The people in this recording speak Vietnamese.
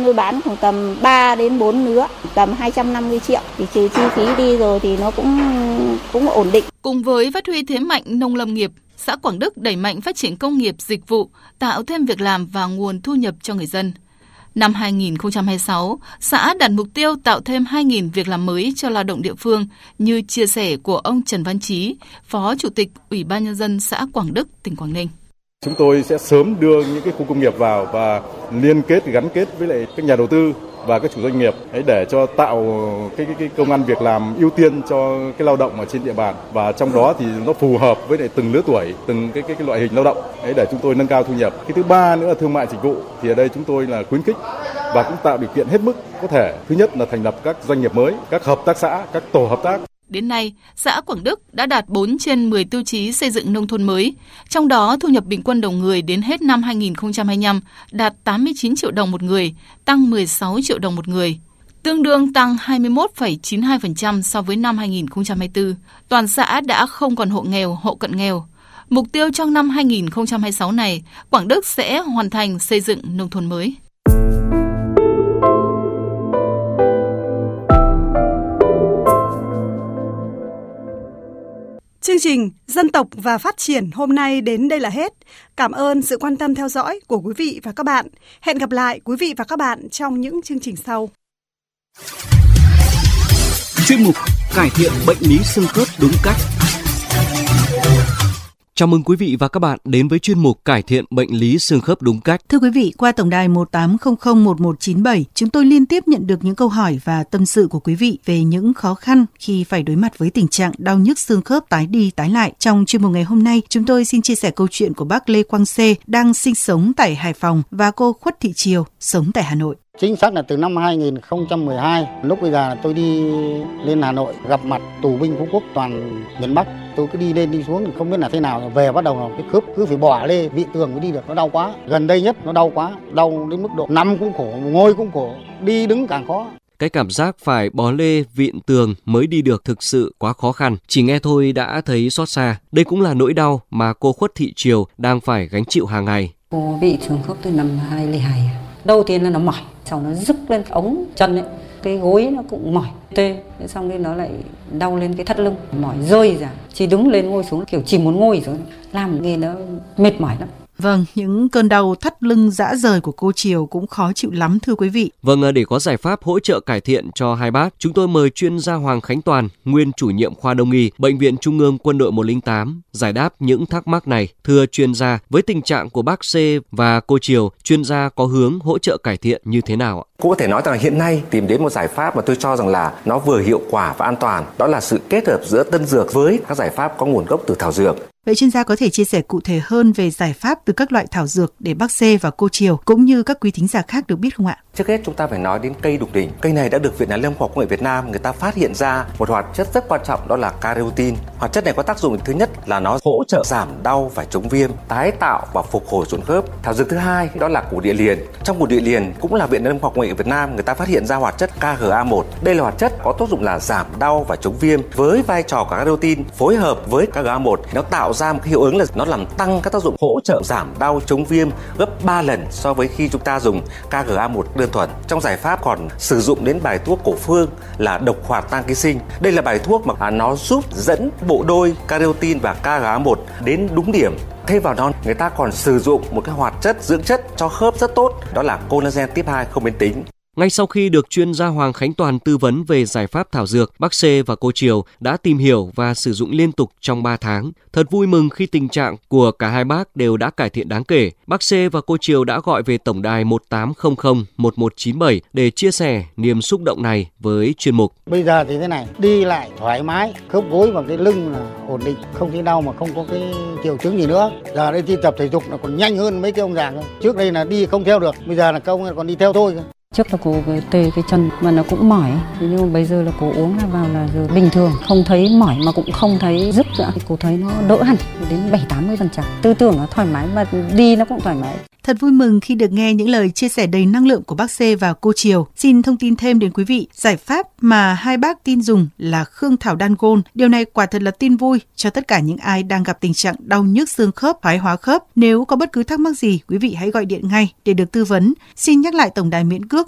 nuôi bán khoảng tầm 3 đến 4 lứa, tầm 250 triệu. Thì trừ chi phí đi rồi thì nó cũng ổn định. Cùng với phát huy thế mạnh nông lâm nghiệp, xã Quảng Đức đẩy mạnh phát triển công nghiệp dịch vụ, tạo thêm việc làm và nguồn thu nhập cho người dân. Năm 2026, xã đặt mục tiêu tạo thêm 2.000 việc làm mới cho lao động địa phương, như chia sẻ của ông Trần Văn Chí, Phó Chủ tịch Ủy ban Nhân dân xã Quảng Đức, tỉnh Quảng Ninh. Chúng tôi sẽ sớm đưa những cái khu công nghiệp vào và liên kết, gắn kết với lại các nhà đầu tư và các chủ doanh nghiệp để cho tạo cái công ăn việc làm ưu tiên cho cái lao động ở trên địa bàn, và trong đó thì nó phù hợp với lại từng lứa tuổi, từng cái loại hình lao động để chúng tôi nâng cao thu nhập. Cái thứ ba nữa là thương mại dịch vụ, thì ở đây chúng tôi là khuyến khích và cũng tạo điều kiện hết mức có thể. Thứ nhất là thành lập các doanh nghiệp mới, các hợp tác xã, các tổ hợp tác. Đến nay, xã Quảng Đức đã đạt 4 trên 10 tiêu chí xây dựng nông thôn mới. Trong đó, thu nhập bình quân đầu người đến hết năm 2025 đạt 89 triệu đồng một người, tăng 16 triệu đồng một người, tương đương tăng 21,92% so với năm 2024. Toàn xã đã không còn hộ nghèo, hộ cận nghèo. Mục tiêu trong năm 2026 này, Quảng Đức sẽ hoàn thành xây dựng nông thôn mới. Chương trình Dân tộc và Phát triển hôm nay đến đây là hết. Cảm ơn sự quan tâm theo dõi của quý vị và các bạn. Hẹn gặp lại quý vị và các bạn trong những chương trình sau. Chuyên mục cải thiện bệnh lý xương khớp đúng cách. Chào mừng quý vị và các bạn đến với chuyên mục cải thiện bệnh lý xương khớp đúng cách. Thưa quý vị, qua tổng đài 18001197, chúng tôi liên tiếp nhận được những câu hỏi và tâm sự của quý vị về những khó khăn khi phải đối mặt với tình trạng đau nhức xương khớp tái đi tái lại. Trong chuyên mục ngày hôm nay, chúng tôi xin chia sẻ câu chuyện của bác Lê Quang Xê đang sinh sống tại Hải Phòng và cô Khuất Thị Triều sống tại Hà Nội. Chính xác là từ năm 2012, lúc bây giờ tôi đi lên Hà Nội gặp mặt tù binh Phú Quốc toàn miền Bắc. Tôi cứ đi lên đi xuống không biết là thế nào, về bắt đầu là cái khớp cứ phải bỏ lê vị tường mới đi được, nó đau quá. Gần đây nhất nó đau quá, đau đến mức độ nằm cũng khổ, ngồi cũng khổ, đi đứng càng khó. Cái cảm giác phải bó lê vịn tường mới đi được thực sự quá khó khăn. Chỉ nghe thôi đã thấy xót xa. Đây cũng là nỗi đau mà cô Khuất Thị Triều đang phải gánh chịu hàng ngày. Cô bị xương khớp từ năm 2002. Đầu tiên là nó mỏi, sau nó rứt lên ống chân ấy, cái gối nó cũng mỏi tê, xong rồi nó lại đau lên cái thắt lưng, mỏi rơi ra, chỉ đứng lên ngồi xuống kiểu chỉ muốn ngồi rồi, làm nghề nó mệt mỏi lắm. Vâng, những cơn đau thắt lưng rã rời của cô Triều cũng khó chịu lắm thưa quý vị. Vâng, để có giải pháp hỗ trợ cải thiện cho hai bác, chúng tôi mời chuyên gia Hoàng Khánh Toàn, nguyên chủ nhiệm khoa Đông y, Bệnh viện Trung ương Quân đội 108, giải đáp những thắc mắc này. Thưa chuyên gia, với tình trạng của bác C và cô Triều, chuyên gia có hướng hỗ trợ cải thiện như thế nào ạ? Cũng có thể nói rằng là hiện nay tìm đến một giải pháp mà tôi cho rằng là nó vừa hiệu quả và an toàn, đó là sự kết hợp giữa tân dược với các giải pháp có nguồn gốc từ thảo dược. Vậy chuyên gia có thể chia sẻ cụ thể hơn về giải pháp từ các loại thảo dược để bác C và cô Triều cũng như các quý thính giả khác được biết không ạ? Trước hết chúng ta phải nói đến cây đục đỉnh. Cây này đã được Viện Hàn Lâm Khoa học Công nghệ Việt Nam người ta phát hiện ra một hoạt chất rất quan trọng, đó là carotin. Hoạt chất này có tác dụng thứ nhất là nó hỗ trợ giảm đau và chống viêm, tái tạo và phục hồi xương khớp. Thảo dược thứ hai đó là củ địa liền. Trong củ địa liền cũng là Viện Hàn Lâm Khoa học Công nghệ Việt Nam người ta phát hiện ra hoạt chất KGA1. Đây là hoạt chất có tác dụng là giảm đau và chống viêm, với vai trò của carotin phối hợp với KGA1 nó tạo ra một cái hiệu ứng là nó làm tăng các tác dụng hỗ trợ giảm đau chống viêm gấp 3 lần so với khi chúng ta dùng KGA1 đơn thuần. Trong giải pháp còn sử dụng đến bài thuốc cổ phương là độc hoạt tăng ký sinh. Đây là bài thuốc mà nó giúp dẫn bộ đôi carotin và KGA1 đến đúng điểm. Thêm vào đó, người ta còn sử dụng một cái hoạt chất dưỡng chất cho khớp rất tốt, đó là collagen type 2 không biến tính. Ngay sau khi được chuyên gia Hoàng Khánh Toàn tư vấn về giải pháp thảo dược, bác C và cô Triều đã tìm hiểu và sử dụng liên tục trong 3 tháng. Thật vui mừng khi tình trạng của cả hai bác đều đã cải thiện đáng kể. Bác C và cô Triều đã gọi về tổng đài 18001197 để chia sẻ niềm xúc động này với chuyên mục. Bây giờ thì thế này, đi lại thoải mái, khớp gối và cái lưng là ổn định, không thấy đau mà không có cái triệu chứng gì nữa. Giờ đây đi tập thể dục nó còn nhanh hơn mấy cái ông già. Trước đây là đi không theo được, bây giờ là các ông còn đi theo thôi. Trước là cô tê cái chân mà nó cũng mỏi, nhưng mà bây giờ là cô uống là vào là giờ bình thường, không thấy mỏi mà cũng không thấy rứt nữa. Cô thấy nó đỡ hẳn đến 70-80%. Tư tưởng nó thoải mái và đi nó cũng thoải mái. Thật vui mừng khi được nghe những lời chia sẻ đầy năng lượng của bác C và cô Triều. Xin thông tin thêm đến quý vị, giải pháp mà hai bác tin dùng là Khương Thảo Đan Gôn. Điều này quả thật là tin vui cho tất cả những ai đang gặp tình trạng đau nhức xương khớp, thoái hóa khớp. Nếu có bất cứ thắc mắc gì, quý vị hãy gọi điện ngay để được tư vấn. Xin nhắc lại tổng đài miễn cước